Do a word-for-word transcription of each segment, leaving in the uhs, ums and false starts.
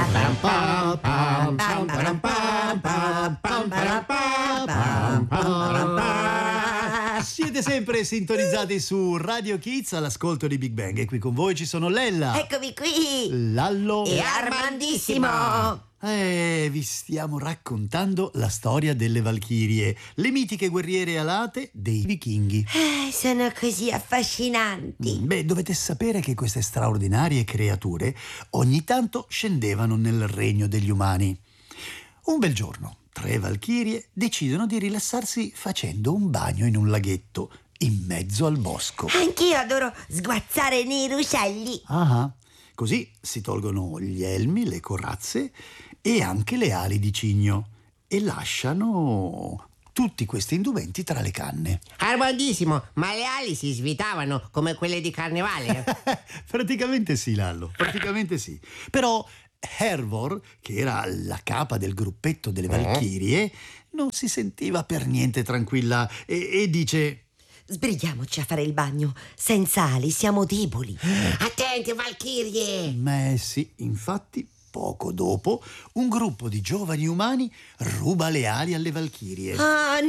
Siete sempre sintonizzati su Radio Kids all'ascolto di Big Bang e qui con voi ci sono Lella. Eccomi qui. Lallo e Armandissimo. Eh, vi stiamo raccontando la storia delle Valchirie, le mitiche guerriere alate dei vichinghi. Eh, sono così affascinanti. Beh, dovete sapere che queste straordinarie creature ogni tanto scendevano nel regno degli umani. Un bel giorno, tre Valchirie decidono di rilassarsi facendo un bagno in un laghetto in mezzo al bosco. Anch'io adoro sguazzare nei ruscelli. Ah, così si tolgono gli elmi, le corazze e anche le ali di cigno e lasciano tutti questi indumenti tra le canne. Armandissimo, ma le ali si svitavano come quelle di carnevale? Praticamente sì, Lallo, praticamente sì. Però Hervor, che era la capa del gruppetto delle Valchirie, non si sentiva per niente tranquilla e, e dice: sbrighiamoci a fare il bagno. Senza ali siamo deboli. Attenti, Valchirie! Ma sì, infatti, poco dopo, un gruppo di giovani umani ruba le ali alle Valchirie. Oh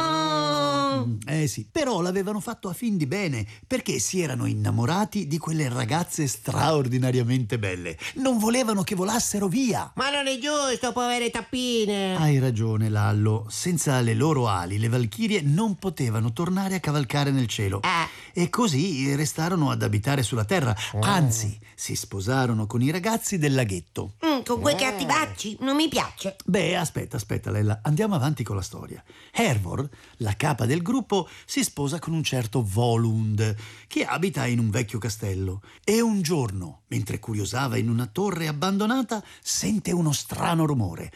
no! Eh sì, però l'avevano fatto a fin di bene, perché si erano innamorati di quelle ragazze straordinariamente belle. Non volevano che volassero via. Ma non è giusto, povere tappine! Hai ragione, Lallo. Senza le loro ali, le Valchirie non potevano tornare a cavalcare nel cielo. Eh. E così restarono ad abitare sulla terra. Anzi, si sposarono con i ragazzi del laghetto. Mm, con quei cattivacci non mi piace. Beh, aspetta, aspetta, Lella. Andiamo avanti con la storia. Hervor, la capa del gruppo, si sposa con un certo Volund, che abita in un vecchio castello. E un giorno, mentre curiosava in una torre abbandonata, sente uno strano rumore.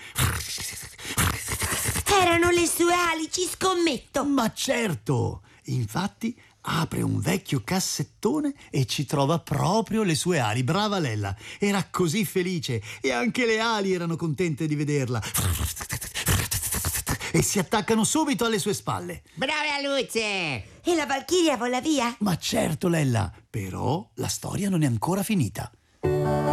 Erano le sue ali, ci scommetto. Ma certo! Infatti apre un vecchio cassettone e ci trova proprio le sue ali. Brava Lella, era così felice e anche le ali erano contente di vederla. E si attaccano subito alle sue spalle. Brave Aluzze! E la Valchiria vola via? Ma certo, Lella, però la storia non è ancora finita.